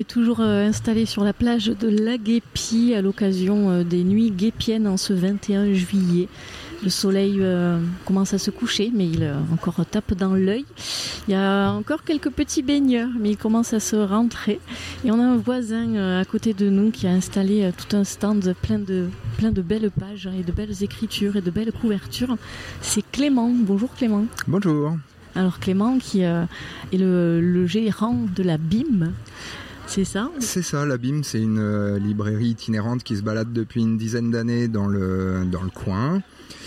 toujours installé sur la plage de La Guépie à l'occasion des nuits guépiennes en ce 21 juillet. Le soleil commence à se coucher, mais il encore tape dans l'œil. Il y a encore quelques petits baigneurs, mais il commence à se rentrer. Et on a un voisin à côté de nous qui a installé tout un stand plein de belles pages et de belles écritures et de belles couvertures. C'est Clément. Bonjour Clément. Bonjour. Alors Clément qui est le gérant de la BIM. C'est ça ? C'est ça, la BIM, c'est une librairie itinérante qui se balade depuis une dizaine d'années dans le coin.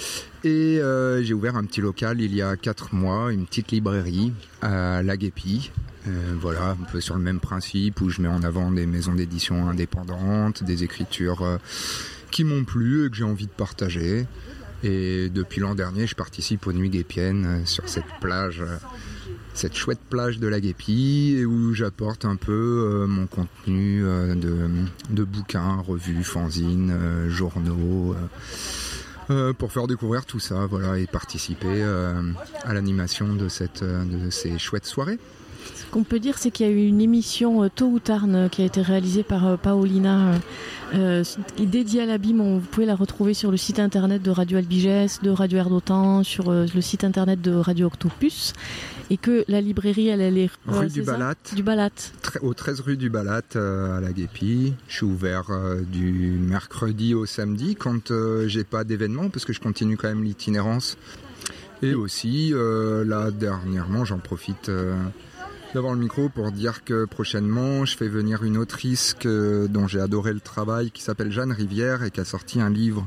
Et j'ai ouvert un petit local il y a 4 mois, une petite librairie à La Guépie. Voilà, un peu sur le même principe où je mets en avant des maisons d'édition indépendantes, des écritures qui m'ont plu et que j'ai envie de partager. Et depuis l'an dernier, je participe aux Nuits Guépiennes sur cette plage, cette chouette plage de La Guépie, et où j'apporte un peu mon contenu de bouquins, revues, fanzines, journaux, pour faire découvrir tout ça, voilà, et participer à l'animation de ces chouettes soirées. Ce qu'on peut dire, c'est qu'il y a eu une émission Tôt ou Tard qui a été réalisée par Paolina, dédiée à la BIM. Vous pouvez la retrouver sur le site internet de Radio Albigès, de Radio Air d'Otan, sur le site internet de Radio Octopus. Et que la librairie, elle est rue du Balat. Du Balat. Au 13 rue du Balat, à La Guépie. Je suis ouvert du mercredi au samedi quand j'ai pas d'événement, parce que je continue quand même l'itinérance. Et aussi, là, dernièrement, j'en profite d'avoir le micro pour dire que prochainement, je fais venir une autrice dont j'ai adoré le travail, qui s'appelle Jeanne Rivière et qui a sorti un livre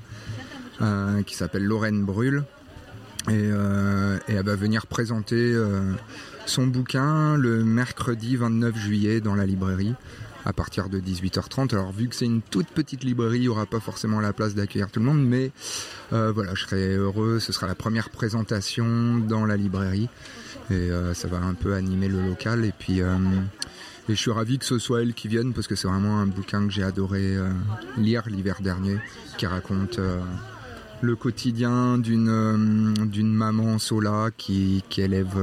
qui s'appelle Lorraine Brûle. Et elle va venir présenter son bouquin le mercredi 29 juillet dans la librairie à partir de 18h30. Alors vu que c'est une toute petite librairie, il n'y aura pas forcément la place d'accueillir tout le monde, mais voilà, je serai heureux, ce sera la première présentation dans la librairie et ça va un peu animer le local, et puis et je suis ravi que ce soit elle qui vienne, parce que c'est vraiment un bouquin que j'ai adoré lire l'hiver dernier, qui raconte le quotidien d'une maman sola qui élève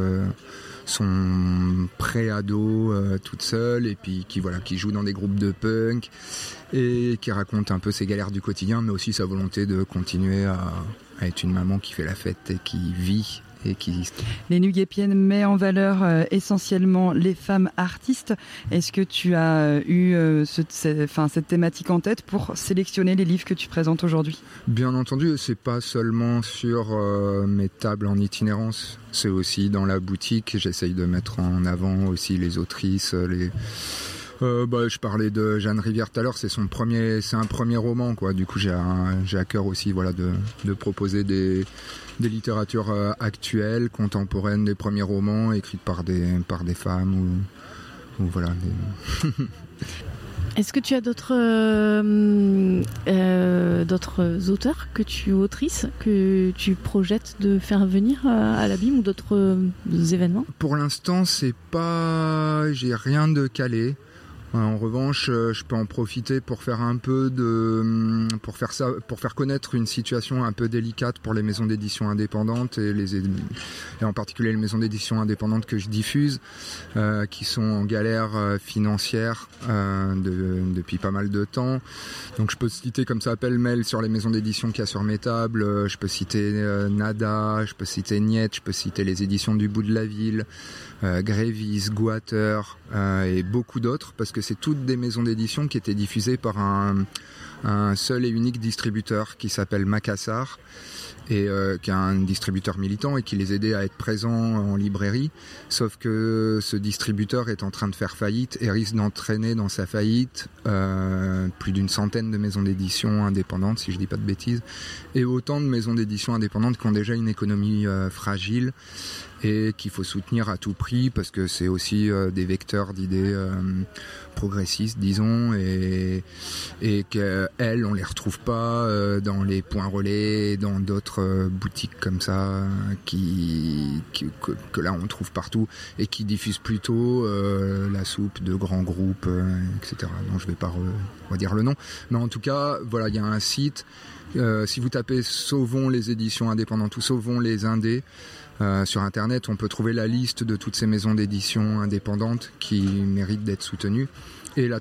son pré-ado toute seule, et puis qui joue dans des groupes de punk et qui raconte un peu ses galères du quotidien, mais aussi sa volonté de continuer à être une maman qui fait la fête et qui vit et qui existe. Les Nuits Guépiennes met en valeur essentiellement les femmes artistes. Est-ce que tu as eu cette thématique en tête pour sélectionner les livres que tu présentes aujourd'hui ? Bien entendu, c'est pas seulement sur mes tables en itinérance, c'est aussi dans la boutique. J'essaye de mettre en avant aussi les autrices, je parlais de Jeanne Rivière tout à l'heure, c'est un premier roman, quoi. Du coup, j'ai à cœur aussi, voilà, de proposer des littératures actuelles, contemporaines, des premiers romans écrits par des femmes ou voilà. Est-ce que tu as d'autres auteurs autrices que tu projettes de faire venir à la BIM, ou d'autres événements ? Pour l'instant, j'ai rien de calé. En revanche, je peux en profiter pour faire pour faire connaître une situation un peu délicate pour les maisons d'édition indépendantes et en particulier les maisons d'édition indépendantes que je diffuse, qui sont en galère financière depuis pas mal de temps. Donc je peux citer comme ça pêle-mêle sur les maisons d'édition qu'il y a sur mes tables. Je peux citer Nada, je peux citer Niet, je peux citer les éditions du bout de la ville, Grévis, Guater et beaucoup d'autres, parce que c'est toutes des maisons d'édition qui étaient diffusées par un seul et unique distributeur qui s'appelle Macassar, et qui est un distributeur militant et qui les aidait à être présents en librairie, sauf que ce distributeur est en train de faire faillite et risque d'entraîner dans sa faillite plus d'une centaine de maisons d'édition indépendantes, si je dis pas de bêtises, et autant de maisons d'édition indépendantes qui ont déjà une économie fragile et qu'il faut soutenir à tout prix, parce que c'est aussi des vecteurs d'idées progressistes, disons, et qu'elles, on les retrouve pas dans les points relais, dans d'autres boutiques comme ça, que là on trouve partout, et qui diffusent plutôt la soupe de grands groupes, etc. Donc je vais pas redire le nom, mais en tout cas, voilà, il y a un site. Si vous tapez Sauvons les éditions indépendantes ou Sauvons les indés sur internet, on peut trouver la liste de toutes ces maisons d'édition indépendantes qui méritent d'être soutenues. Et la